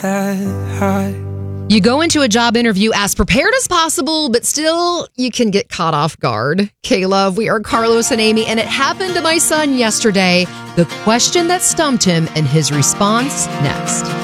that high. You go into a job interview as prepared as possible, but still you can get caught off guard. K-Love, we are Carlos and Amy, and it happened to my son yesterday. The question that stumped him and his response next.